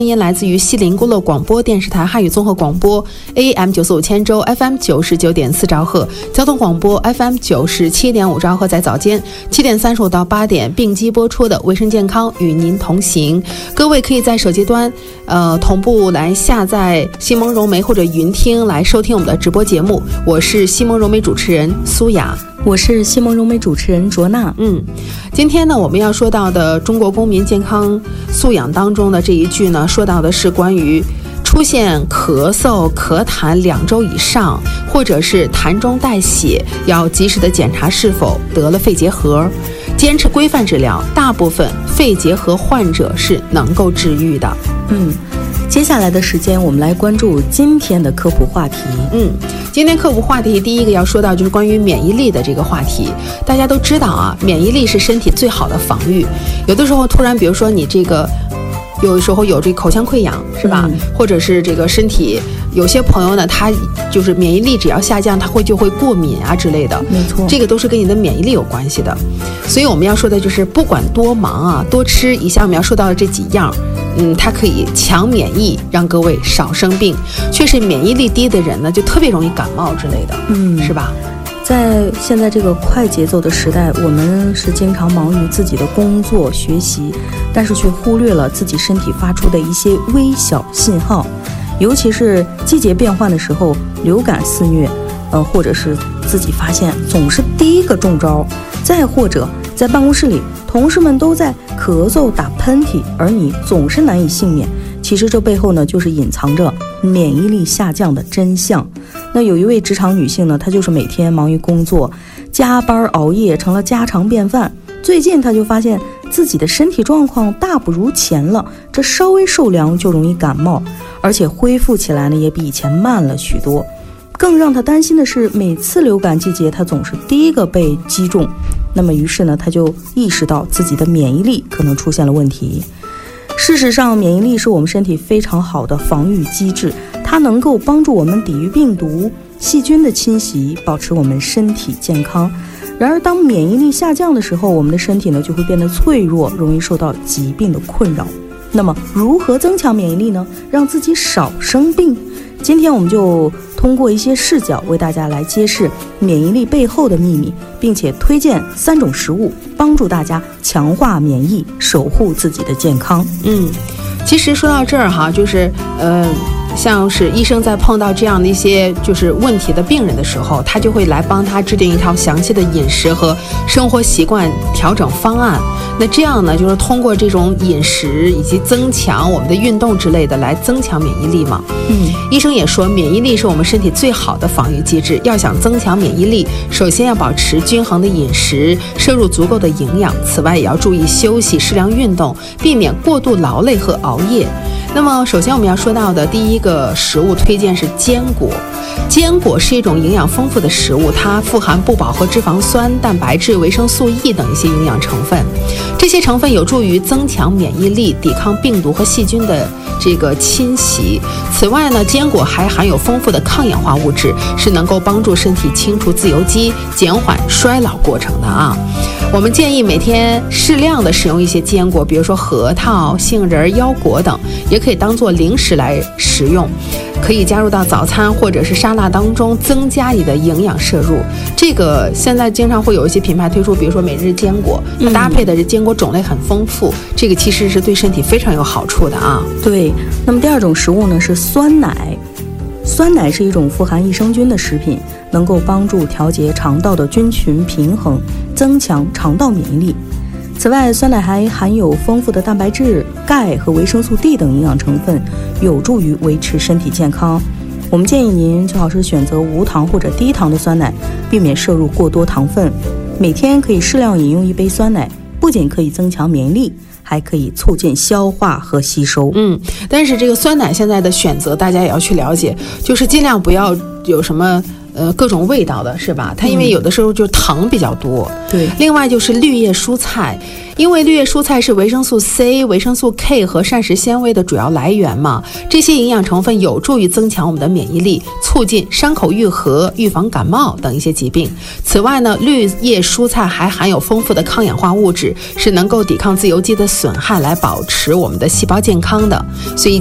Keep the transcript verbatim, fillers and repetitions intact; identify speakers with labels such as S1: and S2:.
S1: 声音来自于西林孤乐广播电视台汉语综合广播 A M 九四五千州 F M 九十九点四兆赫，交通广播 F M 九十七点五兆赫，在早间七点三十五到八点并机播出的卫生健康与您同行。各位可以在手机端呃同步来下载西蒙融媒或者云听来收听我们的直播节目。我是西蒙融媒主持人苏雅，
S2: 我是西蒙融媒主持人卓娜。
S1: 嗯，今天呢，我们要说到的中国公民健康素养当中的这一句呢，说到的是关于出现咳嗽、咳痰两周以上，或者是痰中带血，要及时的检查是否得了肺结核，坚持规范治疗，大部分肺结核患者是能够治愈的。
S2: 嗯。接下来的时间，我们来关注今天的科普话题。
S1: 嗯，今天科普话题第一个要说到就是关于免疫力的这个话题。大家都知道啊，免疫力是身体最好的防御。有的时候突然，比如说你这个，有的时候有这口腔溃疡，是吧？嗯、或者是这个身体有些朋友呢，他就是免疫力只要下降，他会就会过敏啊之类的。
S2: 没错，
S1: 这个都是跟你的免疫力有关系的。所以我们要说的就是，不管多忙啊，多吃以下我们要说到的这几样。嗯，它可以强免疫，让各位少生病。确实，免疫力低的人呢，就特别容易感冒之类的，嗯，是吧？
S2: 在现在这个快节奏的时代，我们是经常忙于自己的工作、学习，但是却忽略了自己身体发出的一些微小信号。尤其是季节变换的时候，流感肆虐，呃，或者是自己发现总是第一个中招，再或者在办公室里，同事们都在咳嗽、打喷嚏，而你总是难以幸免。其实这背后呢，就是隐藏着免疫力下降的真相。那有一位职场女性呢，她就是每天忙于工作，加班熬夜成了家常便饭。最近她就发现自己的身体状况大不如前了，这稍微受凉就容易感冒，而且恢复起来呢也比以前慢了许多。更让她担心的是，每次流感季节她总是第一个被击中。那么于是呢，她就意识到自己的免疫力可能出现了问题。事实上，免疫力是我们身体非常好的防御机制，它能够帮助我们抵御病毒、细菌的侵袭，保持我们身体健康。然而当免疫力下降的时候，我们的身体呢就会变得脆弱，容易受到疾病的困扰。那么如何增强免疫力呢？让自己少生病？今天我们就通过一些视角为大家来揭示免疫力背后的秘密，并且推荐三种食物，帮助大家强化免疫，守护自己的健康。
S1: 嗯，其实说到这儿哈，就是呃。像是医生在碰到这样的一些就是问题的病人的时候，他就会来帮他制定一套详细的饮食和生活习惯调整方案。那这样呢，就是通过这种饮食以及增强我们的运动之类的来增强免疫力嘛。嗯，医生也说，免疫力是我们身体最好的防御机制。要想增强免疫力，首先要保持均衡的饮食，摄入足够的营养。此外，也要注意休息、适量运动，避免过度劳累和熬夜。那么首先我们要说到的第一个食物推荐是坚果。坚果是一种营养丰富的食物，它富含不饱和脂肪酸、蛋白质、维生素 E 等一些营养成分。这些成分有助于增强免疫力，抵抗病毒和细菌的这个侵袭。此外呢，坚果还含有丰富的抗氧化物质，是能够帮助身体清除自由基，减缓衰老过程的啊。我们建议每天适量的使用一些坚果，比如说核桃、杏仁、腰果等，也可以当做零食来食用，可以加入到早餐或者是沙拉当中，增加你的营养摄入。这个现在经常会有一些品牌推出，比如说每日坚果，它搭配的这坚果种类很丰富，嗯、这个其实是对身体非常有好处的啊。
S2: 对，那么第二种食物呢是酸奶。酸奶是一种富含益生菌的食品，能够帮助调节肠道的菌群平衡，增强肠道免疫力。此外，酸奶还含有丰富的蛋白质、钙和维生素 D 等营养成分，有助于维持身体健康。我们建议您最好是选择无糖或者低糖的酸奶，避免摄入过多糖分。每天可以适量饮用一杯酸奶，不仅可以增强免疫力，还可以促进消化和吸收。
S1: 嗯，但是这个酸奶现在的选择大家也要去了解，就是尽量不要有什么呃各种味道的，是吧？它因为有的时候就糖比较多。
S2: 嗯、对。
S1: 另外就是绿叶蔬菜，因为绿叶蔬菜是维生素 C、维生素 K 和膳食纤维的主要来源嘛，这些营养成分有助于增强我们的免疫力，促进伤口愈合、预防感冒等一些疾病。此外呢，绿叶蔬菜还含有丰富的抗氧化物质，是能够抵抗自由基的损害，来保持我们的细胞健康的。所以